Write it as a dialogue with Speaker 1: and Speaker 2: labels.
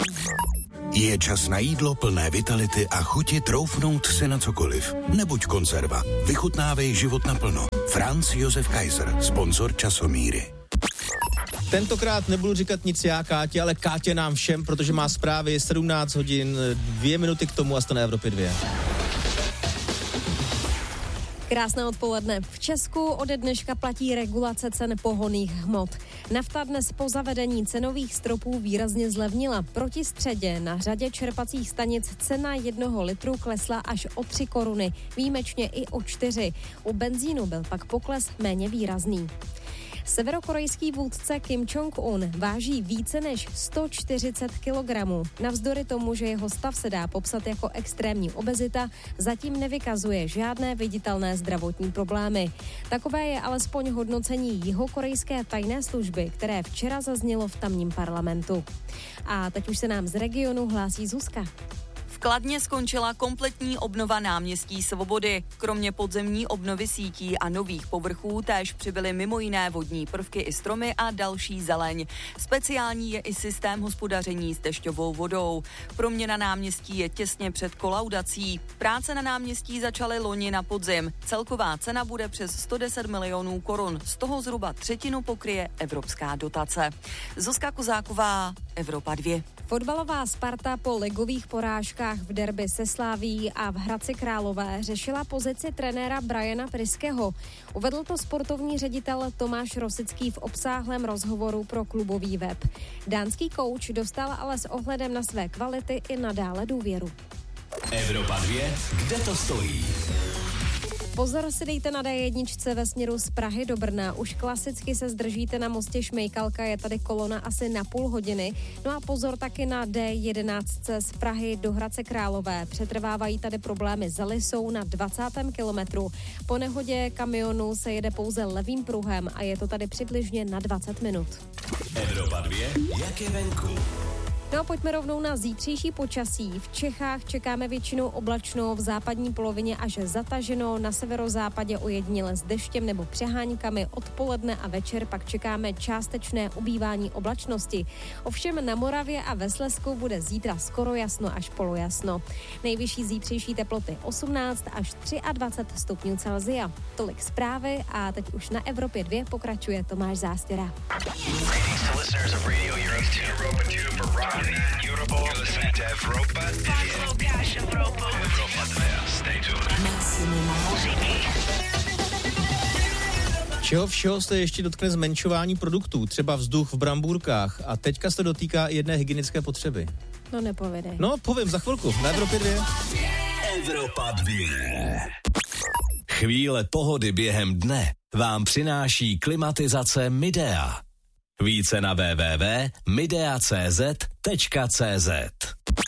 Speaker 1: Je čas na jídlo plné vitality a chuti troufnout si na cokoliv. Nebuď konzerva, vychutnávej život naplno. Franz Josef Kaiser, sponzor Časomíry.
Speaker 2: Tentokrát nebudu říkat nic já Kátě, ale Kátě nám všem, protože má zprávy 17 hodin, 2 minuty k tomu a jste na Evropě 2.
Speaker 3: Krásné odpoledne. V Česku ode dneška platí regulace cen pohonných hmot. Nafta dnes po zavedení cenových stropů výrazně zlevnila. Proti středě na řadě čerpacích stanic cena 1 litru klesla až o 3 koruny, výjimečně i o 4. U benzínu byl pak pokles méně výrazný. Severokorejský vůdce Kim Jong-un váží více než 140 kg. Navzdory tomu, že jeho stav se dá popsat jako extrémní obezita, zatím nevykazuje žádné viditelné zdravotní problémy. Takové je alespoň hodnocení jihokorejské tajné služby, které včera zaznělo v tamním parlamentu. A teď už se nám z regionu hlásí Zuzka.
Speaker 4: V Kladně skončila kompletní obnova náměstí Svobody. Kromě podzemní obnovy sítí a nových povrchů též přibyly mimo jiné vodní prvky i stromy a další zeleň. Speciální je i systém hospodaření s dešťovou vodou. Proměna náměstí je těsně před kolaudací. Práce na náměstí začaly loni na podzim. Celková cena bude přes 110 milionů korun. Z toho zhruba třetinu pokryje evropská dotace. Zuzka Kozáková, Evropa 2.
Speaker 3: Fotbalová Sparta po ligových porážkách v derby se Slavií a v Hradci Králové řešila pozici trenéra Briana Priského. Uvedl to sportovní ředitel Tomáš Rosický v obsáhlém rozhovoru pro klubový web. Dánský kouč dostal ale s ohledem na své kvality i nadále důvěru.
Speaker 5: Evropa 2, kde to stojí?
Speaker 3: Pozor si dejte na D1 ve směru z Prahy do Brna. Už klasicky se zdržíte na mostě Šmejkalka, je tady kolona asi na půl hodiny. No a pozor taky na D11 z Prahy do Hradce Králové. Přetrvávají tady problémy s Lisou na 20. kilometru. Po nehodě kamionu se jede pouze levým pruhem a je to tady přibližně na 20 minut.
Speaker 5: Evropa 2, jak je venku?
Speaker 3: No a pojďme rovnou na zítřejší počasí. V Čechách čekáme většinou oblačno, v západní polovině až zataženo, na severozápadě ojediněle s deštěm nebo přeháňkami, odpoledne a večer pak čekáme částečné ubývání oblačnosti. Ovšem na Moravě a ve Slezsku bude zítra skoro jasno až polojasno. Nejvyšší zítřejší teploty 18 až 23 stupňů Celsia. Tolik zprávy a teď už na Evropě 2 pokračuje Tomáš Zástěra.
Speaker 2: Čeho všeho se ještě dotkne zmenšování produktů, třeba vzduch v brambůrkách a teďka se dotýká jedné hygienické potřeby.
Speaker 3: No nepovědej.
Speaker 2: No povím za chvilku, na Evropě 2.
Speaker 5: Evropa 2. Chvíle pohody během dne vám přináší klimatizace Midea. Více na www.midea.cz